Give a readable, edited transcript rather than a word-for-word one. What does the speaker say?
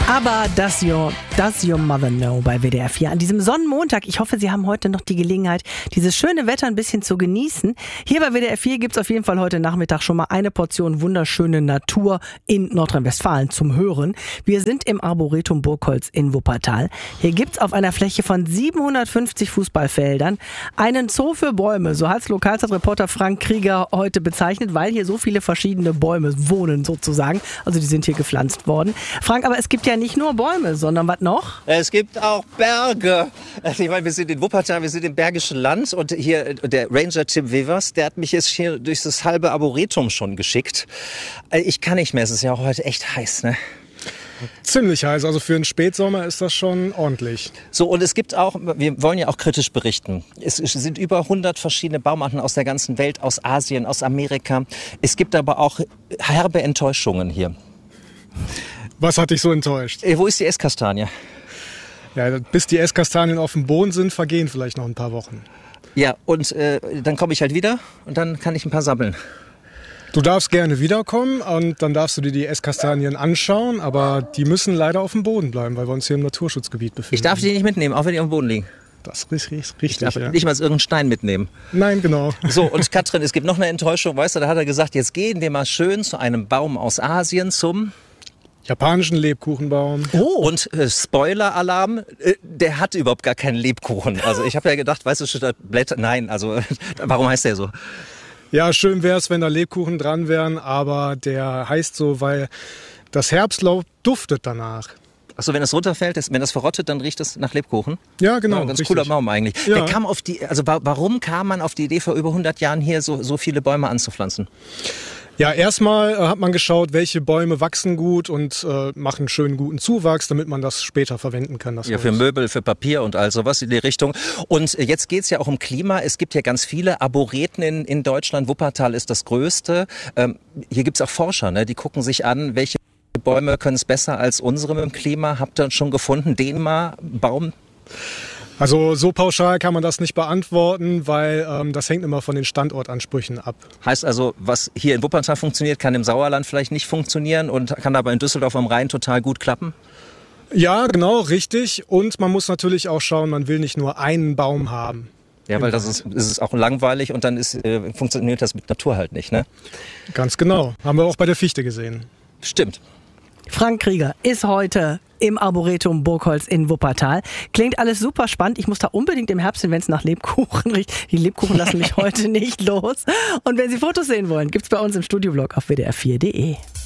Aber does your mother know bei WDR 4 an diesem Sonnenmontag. Ich hoffe, Sie haben heute noch die Gelegenheit, dieses schöne Wetter ein bisschen zu genießen. Hier bei WDR 4 gibt es auf jeden Fall heute Nachmittag schon mal eine Portion wunderschöne Natur in Nordrhein-Westfalen zum Hören. Wir sind im Arboretum Burgholz in Wuppertal. Hier gibt es auf einer Fläche von 750 Fußballfeldern einen Zoo für Bäume. So hat es Lokalzeitreporter Frank Krieger heute bezeichnet, weil hier so viele verschiedene Bäume wohnen sozusagen. Also die sind hier gepflanzt worden. Frank, aber es gibt ja nicht nur Bäume, sondern was noch? Es gibt auch Berge. Ich meine, wir sind in Wuppertal, wir sind im Bergischen Land und hier der Ranger Tim Wevers, der hat mich jetzt hier durch das halbe Arboretum schon geschickt. Ich kann nicht mehr, es ist ja auch heute echt heiß, ne? Ziemlich heiß, also für einen Spätsommer ist das schon ordentlich. So, und es gibt auch, wir wollen ja auch kritisch berichten. Es sind über 100 verschiedene Baumarten aus der ganzen Welt, aus Asien, aus Amerika. Es gibt aber auch herbe Enttäuschungen hier. Was hat dich so enttäuscht? Wo ist die Esskastanie? Ja, bis die Esskastanien auf dem Boden sind, vergehen vielleicht noch ein paar Wochen. Ja, und dann komme ich halt wieder und dann kann ich ein paar sammeln. Du darfst gerne wiederkommen und dann darfst du dir die Esskastanien anschauen, aber die müssen leider auf dem Boden bleiben, weil wir uns hier im Naturschutzgebiet befinden. Ich darf die nicht mitnehmen, auch wenn die auf dem Boden liegen. Das ist richtig, Ich darf ja. nicht mal irgendeinen Stein mitnehmen. Nein, genau. So, und Katrin, es gibt noch eine Enttäuschung, weißt du, da hat er gesagt, jetzt gehen wir mal schön zu einem Baum aus Asien, zum Japanischen Lebkuchenbaum. Oh. Und Spoiler-Alarm, der hat überhaupt gar keinen Lebkuchen. Also ich habe ja gedacht, weißt du, statt Blätter, nein, also warum heißt der so? Ja, schön wäre es, wenn da Lebkuchen dran wären, aber der heißt so, weil das Herbstlaub duftet danach. Achso, wenn es runterfällt, wenn das verrottet, dann riecht es nach Lebkuchen? Ja, genau. Ja, ganz richtig. cooler Baum eigentlich. Ja. Der kam auf die, also warum kam man auf die Idee, vor über 100 Jahren hier so viele Bäume anzupflanzen? Ja, erstmal hat man geschaut, welche Bäume wachsen gut und machen schönen guten Zuwachs, damit man das später verwenden kann. Das Ja, für Möbel, für Papier und all sowas in die Richtung. Und jetzt geht's ja auch um Klima. Es gibt ja ganz viele Arboreten in Deutschland. Wuppertal ist das größte. Hier gibt's auch Forscher, ne? Die gucken sich an, welche Bäume können es besser als unsere mit dem Klima. Habt ihr schon gefunden? Baum? Also so pauschal kann man das nicht beantworten, weil das hängt immer von den Standortansprüchen ab. Heißt also, was hier in Wuppertal funktioniert, kann im Sauerland vielleicht nicht funktionieren und kann aber in Düsseldorf am Rhein total gut klappen? Ja, genau, richtig. Und man muss natürlich auch schauen, man will nicht nur einen Baum haben. Ja, weil das ist auch langweilig und dann funktioniert das mit Natur halt nicht, ne? Ganz genau. Haben wir auch bei der Fichte gesehen. Stimmt. Frank Krieger ist heute im Arboretum Burgholz in Wuppertal. Klingt alles super spannend. Ich muss da unbedingt im Herbst hin, wenn es nach Lebkuchen riecht. Die Lebkuchen lassen mich heute nicht los. Und wenn Sie Fotos sehen wollen, gibt's bei uns im Studioblog auf wdr4.de.